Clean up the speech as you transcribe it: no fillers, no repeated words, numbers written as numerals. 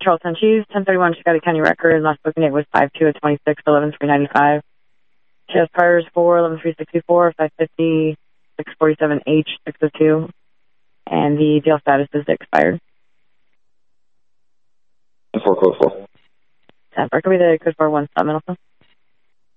Charlton. She's 1031 Chicago County record. Last booking date was 5/2/26, 11/395. She has priors for 11/364, 550, 647H, 602, and the jail status is expired. And for code 4. That could be the code 417 also.